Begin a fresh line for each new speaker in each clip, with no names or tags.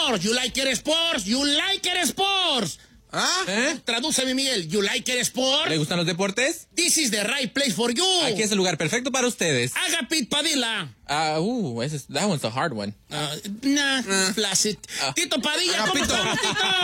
sports. You like it sports. You like it sports.
¿Ah?
Tradúceme, Miguel. You like it sports.
¿Le gustan los deportes?
This is the right place for you.
Aquí es el lugar perfecto para ustedes.
Agapit Padilla.
That one's a hard one.
Flaccid. Tito Padilla, ¿cómo estamos,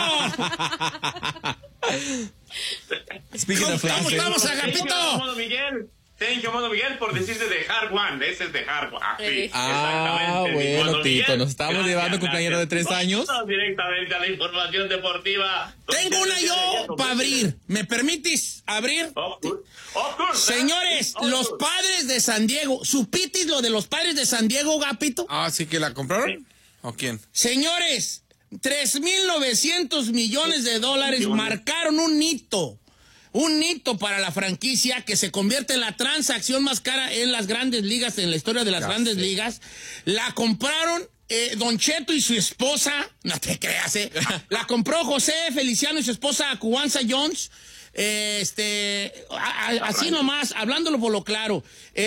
Tito?
Speaking of
¿Cómo
flaccid.
estamos, Agapito?
Thank you, Mono Miguel, por decirte de hard one. Ese es de hard one. Sí, exactamente.
Bueno,
Mono
Tito,
Miguel,
nos estamos llevando cumpleañero de 3 años.
Vamos directamente a la información deportiva.
Tengo una yo para abrir. ¿Me permites abrir?
Of course.
Señores, los Padres de San Diego. ¿Supitis lo de los Padres de San Diego, Gapito?
¿Sí que la compraron? ¿O quién?
Señores, 3,900 millones de dólares marcaron un hito. Un hito para la franquicia que se convierte en la transacción más cara en las grandes ligas, en la historia de las grandes ligas. La compraron Don Cheto y su esposa, no te creas, la compró José Feliciano y su esposa Cubanza Jones. Así nomás, hablándolo por lo claro,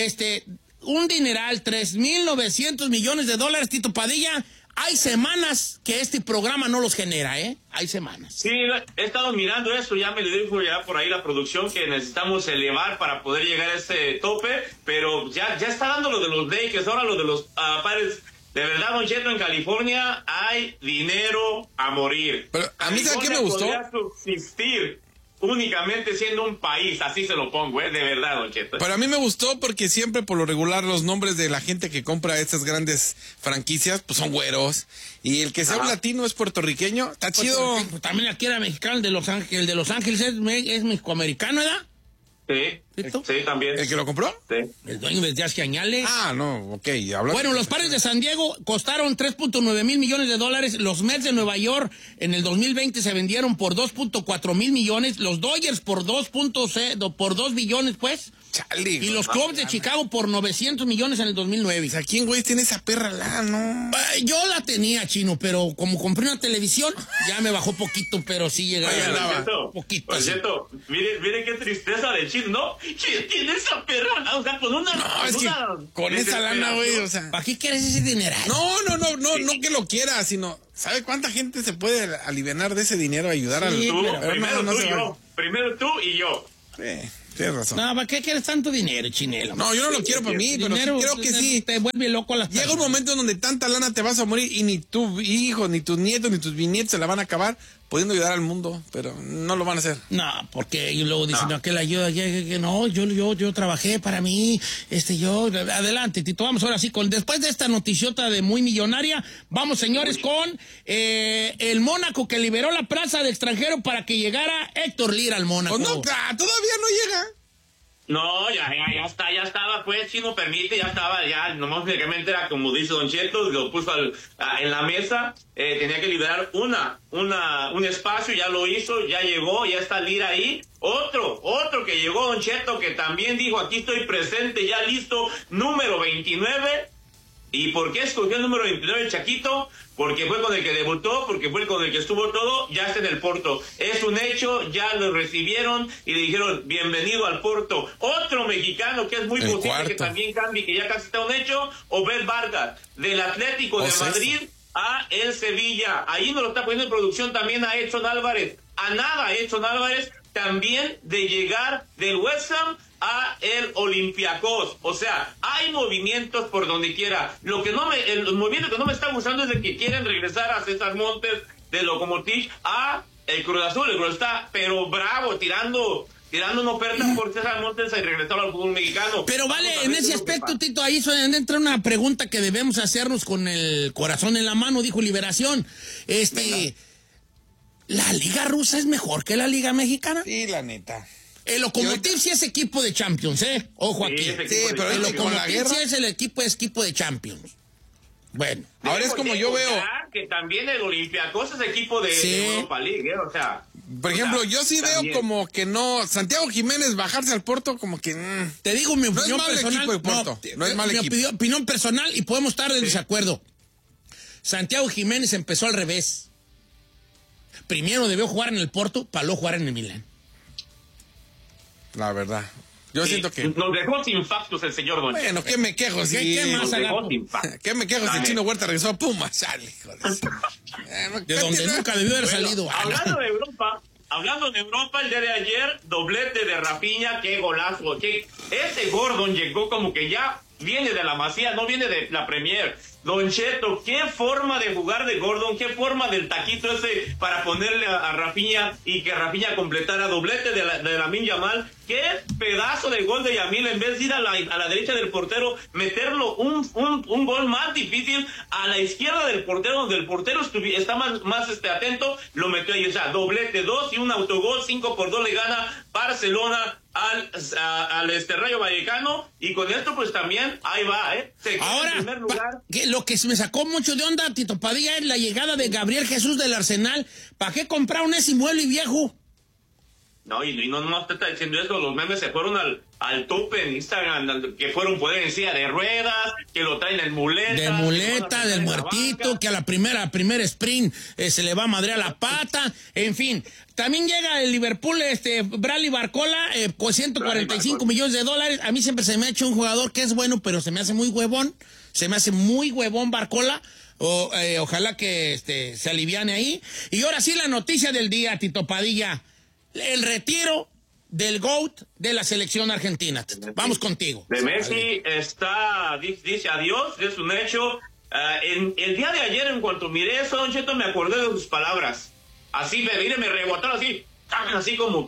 un dineral, 3,900 millones de dólares, Tito Padilla. Hay semanas que este programa no los genera, Hay semanas.
Sí, he estado mirando eso, ya me lo dijo ya por ahí la producción que necesitamos elevar para poder llegar a ese tope, pero ya está dando lo de los Lakers, ahora lo de los Padres. De verdad, Don Cheto, en California hay dinero a morir.
Pero a mí, ¿sabe qué me gustó?
Podría subsistir únicamente siendo un país, así se lo pongo, de verdad, Don Cheto.
Pero a mí me gustó porque siempre por lo regular los nombres de la gente que compra estas grandes franquicias pues son güeros, y el que sea un latino es puertorriqueño, está chido.
También aquí era mexicano, el de Los Ángeles es mexicoamericano, ¿verdad?
Sí,
¿Listo?
sí, también.
¿El que lo compró?
Sí.
El dueño de Jazz Añales.
No, ok. Hablando.
Bueno, los Padres de San Diego costaron 3.9 mil millones de dólares. Los Mets de Nueva York en el 2020 se vendieron por 2.4 mil millones. Los Dodgers por 2 billones, pues.
Chale,
Y los Cubs de Chicago por 900 millones en el 2009.
O sea, ¿quién, güey, tiene esa perra no?
Yo la tenía, Chino, pero como compré una televisión, ya me bajó poquito, pero sí llegaba. Poquito.
Por cierto, mire qué tristeza de Chino, ¿no? ¿Quién tiene esa perra? O sea, con una...
No, es que con esa lana, güey, o sea...
¿Para qué quieres ese dinero?
No que lo quiera, sino... ¿Sabe cuánta gente se puede alivianar de ese dinero, ayudar al...
Primero tú y yo.
Tienes razón.
No, ¿para qué quieres tanto dinero, Chinelo?
No, yo no lo quiero para mí, pero sí creo que sí.
Te vuelve loco a las
Llega un momento donde tanta lana te vas a morir y ni tu hijo, ni tus nietos, ni tus bisnietos se la van a acabar pudiendo ayudar al mundo, pero no lo van a hacer.
No, porque y luego dicen, no, que la ayuda, que no, yo trabajé para mí, adelante, Tito, vamos ahora sí, después de esta noticiota de muy millonaria, vamos, señores, con el Mónaco que liberó la plaza de extranjero para que llegara Héctor Lira al Mónaco.
Pues no, todavía no llega.
No, ya estaba, pues, si no permite, ya estaba, ya, nomás únicamente era como dice Don Cheto, lo puso en la mesa, tenía que liberar un espacio, ya lo hizo, ya llegó, ya está Lira ahí. Otro que llegó, Don Cheto, que también dijo, aquí estoy presente, ya listo, número 29. ¿Y por qué escogió el número 29 el Chaquito? Porque fue con el que debutó, porque fue con el que estuvo todo, ya está en el Porto. Es un hecho, ya lo recibieron y le dijeron, bienvenido al Porto. Otro mexicano que es muy posible que también cambie, que ya casi está un hecho, Obed Vargas, del Atlético de Madrid a el Sevilla. Ahí nos lo está poniendo en producción también a Edson Álvarez. Edson Álvarez, también de llegar del West Ham a el Olympiacos. O sea, hay movimientos por donde quiera. El movimiento que no me está gustando es de que quieren regresar a César Montes de Lokomotiv a el Cruz Azul. El Cruz está, pero bravo, tirando una oferta por César Montes y regresar al fútbol mexicano.
Pero vale, en ese aspecto, Tito, ahí entra una pregunta que debemos hacernos con el corazón en la mano, dijo Liberación. ¿La liga rusa es mejor que la liga mexicana?
Sí, la neta.
El Lokomotiv sí es equipo de Champions, Ojo aquí.
Sí, pero
el Lokomotiv sí es el equipo de Champions. Bueno.
Ahora es como yo veo...
Que también el Olympiacos es equipo de Europa League, o sea...
Por ejemplo, yo sí veo como que no... Santiago Jiménez bajarse al Porto como que...
Te digo mi opinión personal.
No es mal equipo de Porto. No es mal equipo.
Mi opinión personal, y podemos estar en desacuerdo. Santiago Jiménez empezó al revés. Primero debió jugar en el Porto para luego jugar en el Milán.
La verdad. Yo siento que...
Nos dejó sin factos el señor Don
Bueno, ¿qué me quejo si...
¿Qué más,
Nos dejó
Agapo?
sin factos.
¿Qué me quejo si el Chino Huerta regresó a Pumas? Chale, joder.
De donde nunca debió haber salido.
Hablando de Europa, el día de ayer, doblete de Rafinha, qué golazo. Ese Gordon llegó como que ya viene de la Masía, no viene de la Premier. Don Cheto, qué forma de jugar de Gordon, qué forma del taquito ese para ponerle a Rafinha y que Rafinha completara doblete de Lamine Yamal. Qué pedazo de gol de Yamil, en vez de ir a la derecha del portero, meterlo un gol más difícil a la izquierda del portero, donde el portero está más atento, lo metió ahí. O sea, doblete 2 y un autogol, 5-2 le gana Barcelona al Rayo Vallecano, y con esto pues también ahí va, se queda
Ahora,
en primer lugar.
lo que me sacó mucho de onda, Tito Padilla, es la llegada de Gabriel Jesús del Arsenal. ¿Para qué compraron ese mueble viejo?
No, y no te está diciendo eso, los memes se fueron al tope en Instagram, que fueron poder en silla de ruedas, que lo traen en muleta.
De muleta, del muertito, que a la primera sprint se le va a madrear la pata, en fin. También llega el Liverpool, Bradley Barcola, con 145 millones de dólares. A mí siempre se me ha hecho un jugador que es bueno, pero se me hace muy huevón. Se me hace muy huevón Barcola. Ojalá que se aliviane ahí. Y ahora sí la noticia del día, Tito Padilla. El retiro del GOAT de la selección argentina. Vamos contigo.
De Messi dice adiós, es un hecho. El día de ayer, en cuanto miré eso, Don Cheto, me acordé de sus palabras. Así, me rebotaron así como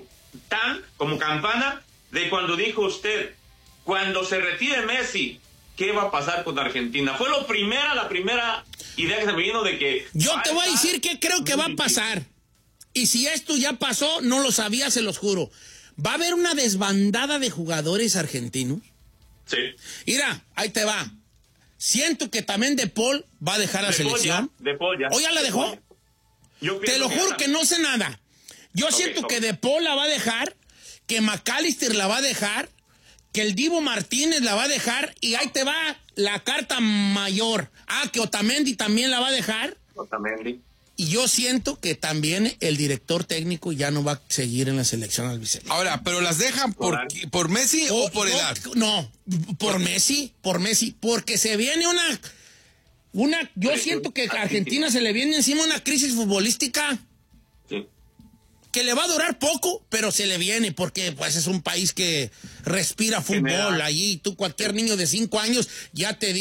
campana, de cuando dijo usted, cuando se retire Messi, ¿qué va a pasar con Argentina? Fue la primera idea que se me vino de que...
Yo te voy a decir qué creo que va a pasar. Y si esto ya pasó, no lo sabía, se los juro. ¿Va a haber una desbandada de jugadores argentinos?
Sí.
Mira, ahí te va. Siento que también De Paul va a dejar la selección.
De Paul ya.
¿O ya la dejó? Te lo juro que no sé nada. Yo siento que De Paul la va a dejar, que McAllister la va a dejar, que el Dibu Martínez la va a dejar, y ahí te va la carta mayor. Que Otamendi también la va a dejar.
Otamendi.
Y yo siento que también el director técnico ya no va a seguir en la selección albiceleste.
Ahora, ¿pero las dejan por Messi o por edad?
No, por Messi, porque se viene yo siento que a Argentina se le viene encima una crisis futbolística.
Sí.
Que le va a durar poco, pero se le viene, porque pues es un país que respira fútbol. Allí tú, cualquier niño de 5 años, ya te